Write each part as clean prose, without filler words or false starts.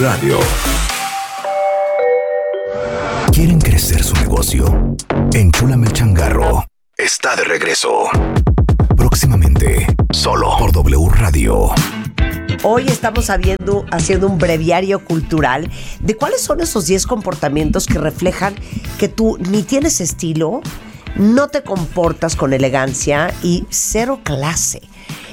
Radio. ¿Quieren crecer su negocio? Enchúlame el changarro. Está de regreso. Próximamente, solo por W Radio. Hoy estamos haciendo un breviario cultural de cuáles son esos 10 comportamientos que reflejan que tú ni tienes estilo, no te comportas con elegancia y cero clase.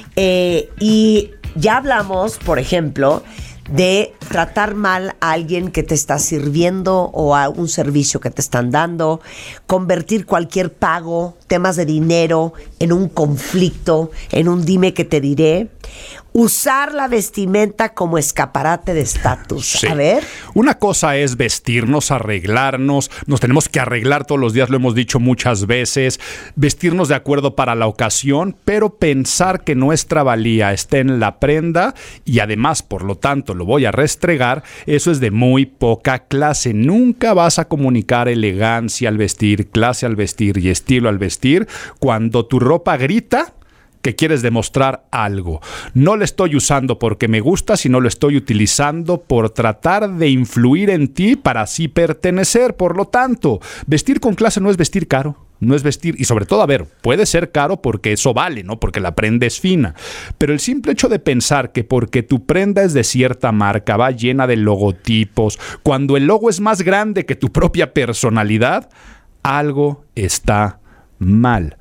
Y ya hablamos, por ejemplo, de tratar mal a alguien que te está sirviendo o a un servicio que te están dando, convertir cualquier pago, temas de dinero, en un conflicto, en un dime que te diré. Usar la vestimenta como escaparate de estatus. Sí. A ver. Una cosa es vestirnos, arreglarnos. Nos tenemos que arreglar todos los días, lo hemos dicho muchas veces. Vestirnos de acuerdo para la ocasión, pero pensar que nuestra valía está en la prenda y además, por lo tanto, lo voy a restregar, eso es de muy poca clase. Nunca vas a comunicar elegancia al vestir, clase al vestir y estilo al vestir cuando tu ropa grita que quieres demostrar algo. No lo estoy usando porque me gusta, sino lo estoy utilizando por tratar de influir en ti para así pertenecer. Por lo tanto, vestir con clase no es vestir caro. No es vestir, y sobre todo, a ver, puede ser caro porque eso vale, ¿no? Porque la prenda es fina. Pero el simple hecho de pensar que porque tu prenda es de cierta marca, va llena de logotipos, cuando el logo es más grande que tu propia personalidad, algo está mal.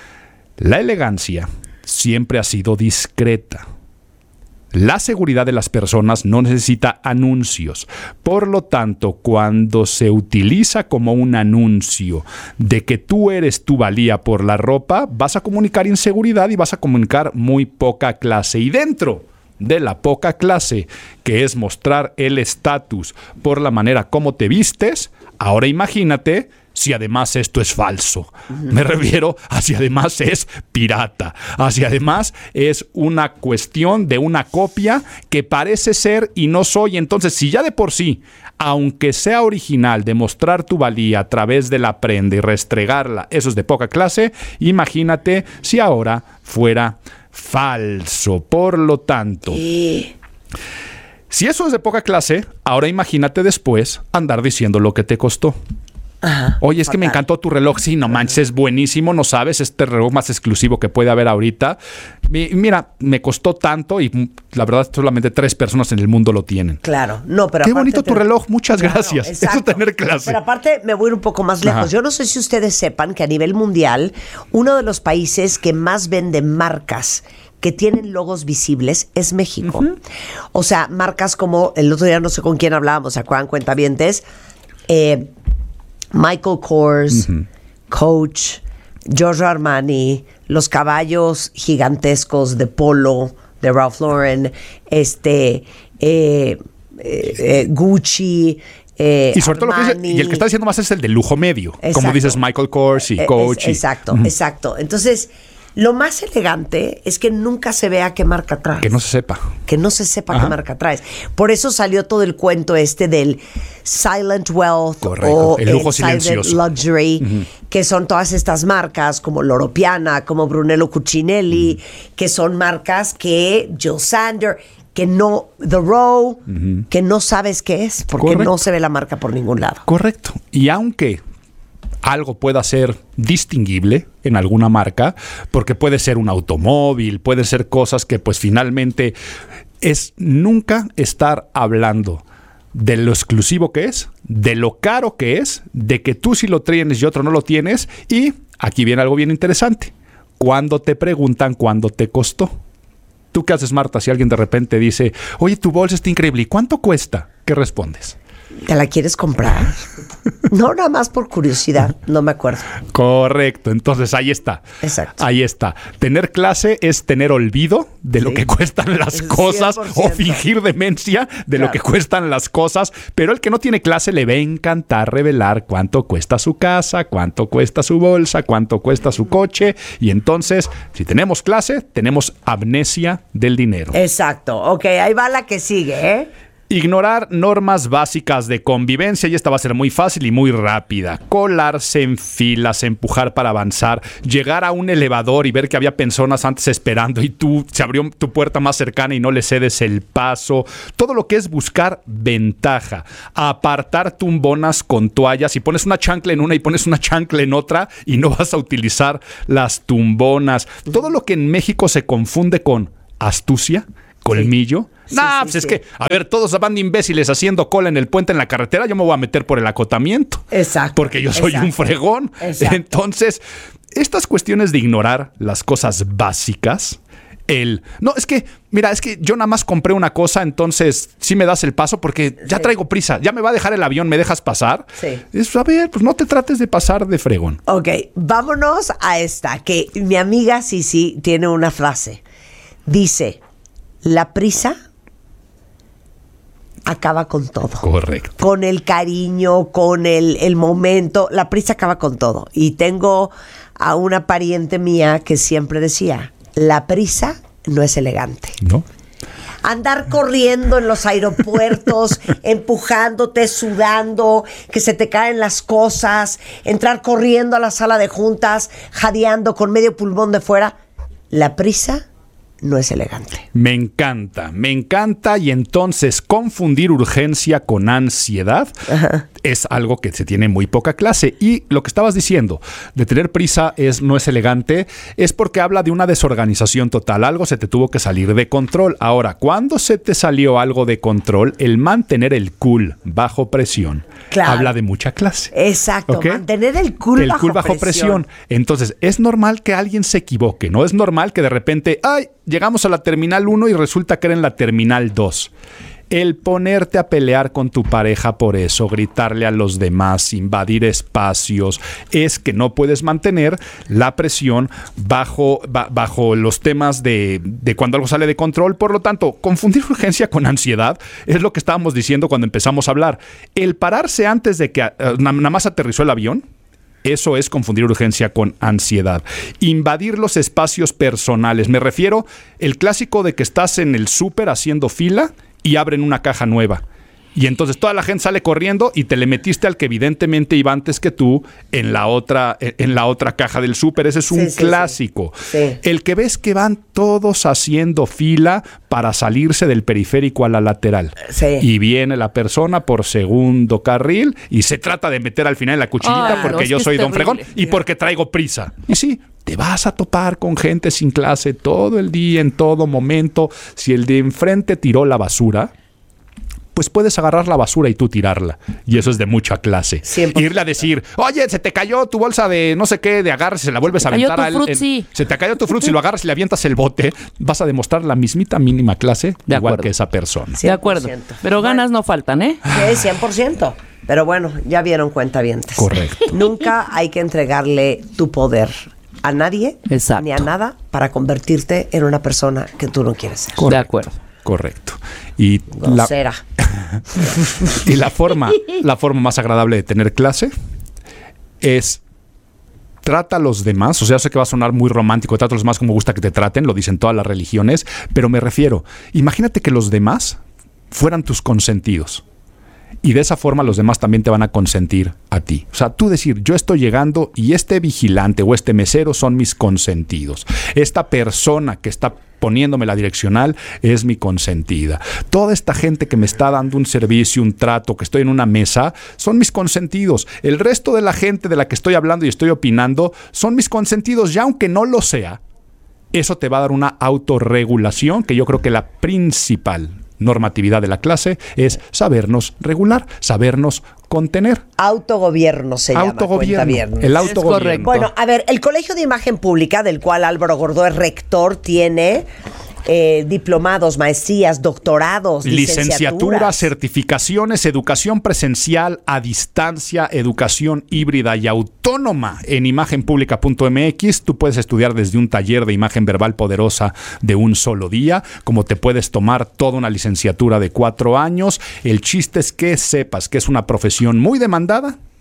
La elegancia siempre ha sido discreta. La seguridad de las personas no necesita anuncios. Por lo tanto, cuando se utiliza como un anuncio de que tú eres tu valía por la ropa, vas a comunicar inseguridad y vas a comunicar muy poca clase. Y dentro de la poca clase, que es mostrar el estatus por la manera como te vistes, ahora imagínate si además esto es falso. Me refiero a si además es pirata, a si además es una cuestión de una copia que parece ser y no soy. Entonces, si ya de por sí, aunque sea original, demostrar tu valía a través de la prenda y restregarla, eso es de poca clase, imagínate si ahora fuera falso. Por lo tanto, si eso es de poca clase, ahora imagínate después andar diciendo lo que te costó. Ajá, oye, es que me encantó tu reloj. Sí, no manches, es buenísimo, no sabes, este reloj más exclusivo que puede haber ahorita. Mira, me costó tanto y la verdad solamente 3 personas en el mundo lo tienen. Claro, no, pero qué bonito tu reloj, muchas gracias. Exacto. Eso tener clase. Pero aparte me voy a ir un poco más lejos. Ajá. Yo no sé si ustedes sepan que a nivel mundial, uno de los países que más vende marcas que tienen logos visibles es México. Uh-huh. O sea, marcas como, el otro día no sé con quién hablábamos, ¿se acuerdan, cuentavientes? Michael Kors, uh-huh. Coach, Giorgio Armani, los caballos gigantescos de Polo, de Ralph Lauren, Gucci, y sobre todo lo que dice, y el que está diciendo más es el de lujo medio. Exacto. Como dices, Michael Kors y Coach. Exacto, exacto. Entonces, lo más elegante es que nunca se vea qué marca traes. Que no se sepa. Que no se sepa qué marca traes. Por eso salió todo el cuento del Silent Wealth. Correcto. O el lujo Silent silencioso. Luxury, uh-huh. que son todas estas marcas como Loro Piana, como Brunello Cucinelli, uh-huh. que son marcas que Jill Sander, que no, The Row, uh-huh. que no sabes qué es, porque correcto. No se ve la marca por ningún lado. Correcto. Y aunque algo pueda ser distinguible en alguna marca, porque puede ser un automóvil, puede ser cosas que pues finalmente es nunca estar hablando de lo exclusivo que es, de lo caro que es, de que tú sí lo tienes y otro no lo tienes. Y aquí viene algo bien interesante. Cuando te preguntan cuánto te costó. ¿Tú qué haces, Marta, si alguien de repente dice, oye, tu bolsa está increíble, ¿y cuánto cuesta? ¿Qué respondes? ¿Te la quieres comprar? No, nada más por curiosidad, no me acuerdo. Correcto, entonces ahí está. Exacto. Ahí está. Tener clase es tener olvido de lo que cuestan las cosas 100%. O fingir demencia de lo que cuestan las cosas, pero el que no tiene clase le va a encantar revelar cuánto cuesta su casa, cuánto cuesta su bolsa, cuánto cuesta su coche, y entonces, si tenemos clase, tenemos amnesia del dinero. Exacto. Ok, ahí va la que sigue, ¿eh? Ignorar normas básicas de convivencia, y esta va a ser muy fácil y muy rápida. Colarse en filas, empujar para avanzar, llegar a un elevador y ver que había personas antes esperando y tú se abrió tu puerta más cercana y no le cedes el paso. Todo lo que es buscar ventaja. Apartar tumbonas con toallas y pones una chancla en una y pones una chancla en otra y no vas a utilizar las tumbonas. Todo lo que en México se confunde con astucia, colmillo. Sí. Es que, a ver, todos van de imbéciles haciendo cola en el puente en la carretera, yo me voy a meter por el acotamiento. Exacto. Porque yo soy un fregón. Exacto. Entonces, estas cuestiones de ignorar las cosas básicas, es que yo nada más compré una cosa, entonces sí me das el paso porque ya traigo prisa, ya me va a dejar el avión, ¿me dejas pasar? Sí. A ver, pues no te trates de pasar de fregón. Ok, vámonos a esta, que mi amiga Sisi tiene una frase. Dice, la prisa acaba con todo. Correcto. Con el cariño, con el momento, la prisa acaba con todo. Y tengo a una pariente mía que siempre decía, la prisa no es elegante. ¿No? Andar corriendo en los aeropuertos, empujándote, sudando, que se te caen las cosas, entrar corriendo a la sala de juntas, jadeando con medio pulmón de fuera. La prisa no es elegante. Me encanta, y entonces confundir urgencia con ansiedad es algo que se tiene muy poca clase. Y lo que estabas diciendo de tener prisa no es elegante, es porque habla de una desorganización total. Algo se te tuvo que salir de control. Ahora, cuando se te salió algo de control, el mantener el cool bajo presión habla de mucha clase. Exacto, ¿okay? Mantener el cool bajo presión. Entonces, es normal que alguien se equivoque, no es normal que de repente, llegamos a la terminal 1 y resulta que era en la terminal 2. El ponerte a pelear con tu pareja por eso, gritarle a los demás, invadir espacios, es que no puedes mantener la presión bajo los temas de cuando algo sale de control. Por lo tanto, confundir urgencia con ansiedad es lo que estábamos diciendo cuando empezamos a hablar. El pararse antes de que nada más aterrizó el avión, eso es confundir urgencia con ansiedad. Invadir los espacios personales. Me refiero el clásico de que estás en el súper haciendo fila y abren una caja nueva. Y entonces toda la gente sale corriendo y te le metiste al que evidentemente iba antes que tú en la otra caja del súper. Ese es un clásico. Sí. El que ves que van todos haciendo fila para salirse del periférico a la lateral. Sí. Y viene la persona por segundo carril y se trata de meter al final en la cuchillita porque yo soy don fregón y porque traigo prisa. Y sí, te vas a topar con gente sin clase todo el día, en todo momento. Si el de enfrente tiró la basura, pues puedes agarrar la basura y tú tirarla. Y eso es de mucha clase. 100%. Irle a decir, oye, se te cayó tu bolsa de no sé qué, de agarre, se la vuelves a aventar a él. Se te cayó tu frutzi, lo agarras y le avientas el bote. Vas a demostrar la mismita mínima clase, igual que esa persona. 100%. De acuerdo. Pero ganas no faltan, ¿eh? Sí, 100%. Pero bueno, ya vieron cuentavientes. Correcto. Nunca hay que entregarle tu poder a nadie, Exacto, ni a nada, para convertirte en una persona que tú no quieres ser. De acuerdo. Correcto. Y grosera. Y la forma más agradable de tener clase es trata a los demás. O sea, sé que va a sonar muy romántico, trata a los demás como gusta que te traten, lo dicen todas las religiones, pero me refiero, imagínate que los demás fueran tus consentidos. Y de esa forma los demás también te van a consentir a ti. O sea, tú decir, yo estoy llegando y este vigilante o este mesero son mis consentidos. Esta persona que está poniéndome la direccional es mi consentida. Toda esta gente que me está dando un servicio, un trato, que estoy en una mesa, son mis consentidos. El resto de la gente de la que estoy hablando y estoy opinando son mis consentidos, ya aunque no lo sea. Eso te va a dar una autorregulación, que yo creo que la principal normatividad de la clase es sabernos regular, sabernos contener. Autogobierno se llama. El autogobierno. Bueno, a ver, el Colegio de Imagen Pública, del cual Álvaro Gordó es rector, tiene diplomados, maestrías, doctorados, licenciaturas, certificaciones, educación presencial, a distancia, educación híbrida y autónoma en imagenpublica.mx. Tú puedes estudiar desde un taller de imagen verbal poderosa de un solo día, como te puedes tomar toda una licenciatura de 4 años. El chiste es que sepas que es una profesión muy demandada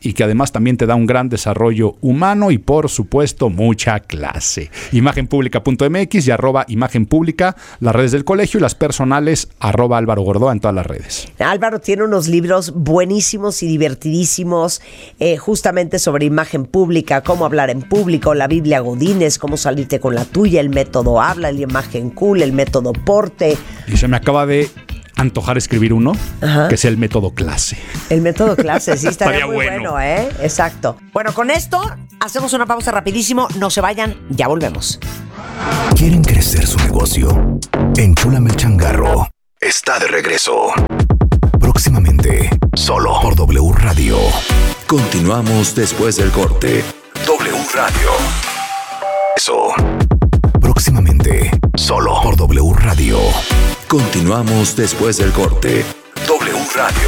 y que además también te da un gran desarrollo humano y por supuesto mucha clase. Imagenpublica.mx y @imagenpublica, las redes del colegio, y las personales @Álvaro Gordoa en todas las redes. Álvaro tiene unos libros buenísimos y divertidísimos, justamente sobre imagen pública, cómo hablar en público, la Biblia Godínez, cómo salirte con la tuya, el método habla, la imagen cool, el método porte. Y se me acaba de antojar escribir uno, que sea el método clase. El método clase, sí, estaría muy bueno, ¿eh? Exacto. Bueno, con esto hacemos una pausa rapidísimo. No se vayan, ya volvemos. ¿Quieren crecer su negocio? Enchúlame el changarro. Está de regreso. Próximamente, solo por W Radio. Continuamos después del corte. W Radio. Eso. Próximamente, solo por W Radio. Continuamos después del corte. W Radio.